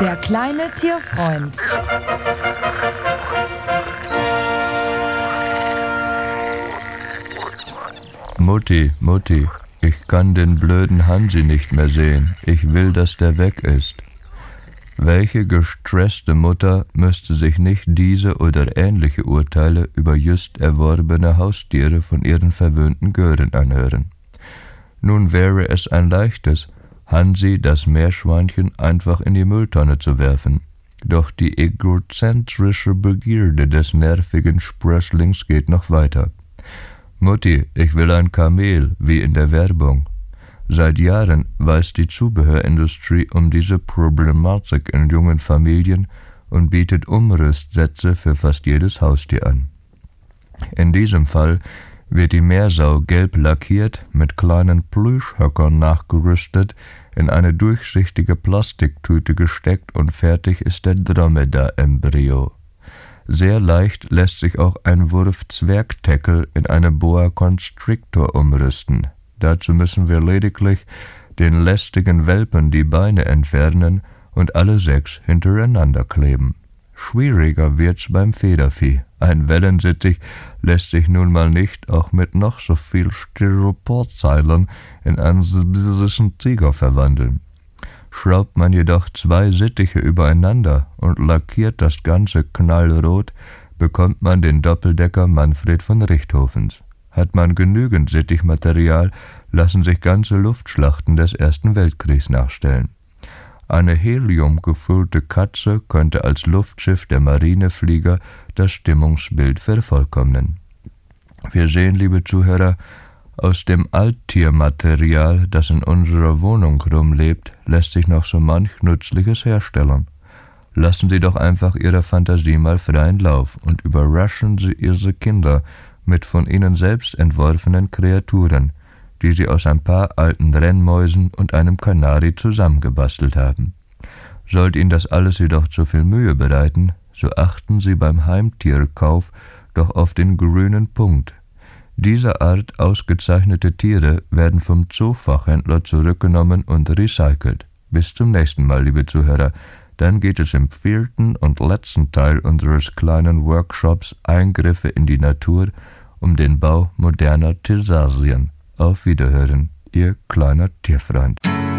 Der kleine Tierfreund. Mutti, Mutti, ich kann den blöden Hansi nicht mehr sehen. Ich will, dass der weg ist. Welche gestresste Mutter müsste sich nicht diese oder ähnliche Urteile über just erworbene Haustiere von ihren verwöhnten Gören anhören? Nun wäre es ein leichtes, Hansi, das Meerschweinchen, einfach in die Mülltonne zu werfen. Doch die egozentrische Begierde des nervigen Sprösslings geht noch weiter. Mutti, ich will ein Kamel, wie in der Werbung. Seit Jahren weiß die Zubehörindustrie um diese Problematik in jungen Familien und bietet Umrüstsätze für fast jedes Haustier an. In diesem Fall wird die Meersau gelb lackiert, mit kleinen Plüschhöckern nachgerüstet, in eine durchsichtige Plastiktüte gesteckt und fertig ist der Dromedar-Embryo. Sehr leicht lässt sich auch ein Wurf-Zwergteckel in eine Boa Constrictor umrüsten. Dazu müssen wir lediglich den lästigen Welpen die Beine entfernen und alle 6 hintereinander kleben. Schwieriger wird's beim Federvieh. Ein Wellensittich lässt sich nun mal nicht auch mit noch so viel Styroporzeilern in einen sibirsischen Tiger verwandeln. Schraubt man jedoch 2 Sittiche übereinander und lackiert das Ganze knallrot, bekommt man den Doppeldecker Manfred von Richthofens. Hat man genügend Sittichmaterial, lassen sich ganze Luftschlachten des Ersten Weltkriegs nachstellen. Eine heliumgefüllte Katze könnte als Luftschiff der Marineflieger das Stimmungsbild vervollkommnen. Wir sehen, liebe Zuhörer, aus dem Alttiermaterial, das in unserer Wohnung rumlebt, lässt sich noch so manch Nützliches herstellen. Lassen Sie doch einfach Ihrer Fantasie mal freien Lauf und überraschen Sie Ihre Kinder mit von Ihnen selbst entworfenen Kreaturen, die Sie aus ein paar alten Rennmäusen und einem Kanari zusammengebastelt haben. Sollte Ihnen das alles jedoch zu viel Mühe bereiten, so achten Sie beim Heimtierkauf doch auf den grünen Punkt. Dieser Art ausgezeichnete Tiere werden vom Zoofachhändler zurückgenommen und recycelt. Bis zum nächsten Mal, liebe Zuhörer. Dann geht es im 4. und letzten Teil unseres kleinen Workshops Eingriffe in die Natur um den Bau moderner Tiersasien. Auf Wiederhören, Ihr kleiner Tierfreund.